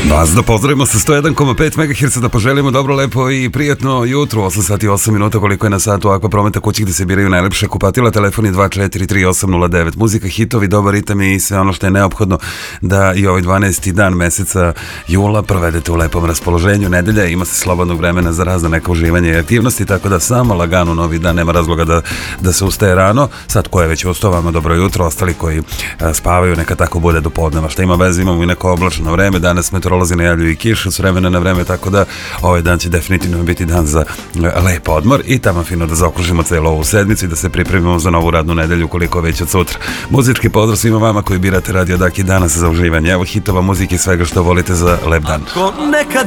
Vas da pozdravimo sa 101,5 MHz, da poželimo dobro, lepo i prijatno jutro. 8 sati i 8 minuta koliko je na satu Aqua Prometa kući gde se biraju najlepše kupatila. Telefon je 243-809. Muzika, hitovi, dobar ritam i sve ono što je neophodno da i ovaj 12. dan meseca jula provedete u lepom raspoloženju. Nedelja, ima se slobodnog vremena za razne neka uživanje i aktivnosti, tako da samo lagano novi dan, nema razloga da se ustaje rano. Sad ko je već ustao, vama dobro jutro, ostali koji spavaju neka tako bude do podneva. Šta ima veze, imamo i neko oblačno vreme, danas meteorolozi najavljuju i kišu s vremena na vreme, tako da ovaj dan će definitivno biti dan za lep odmor i tamo fino da zaokružimo celu ovu sedmicu i da se pripremimo za novu radnu nedelju koliko već od sutra. Muzički pozdrav svima vama koji birate Radio Daki danas za uživanje. Evo hitova muzike i svega što volite za lep dan. Ako nekad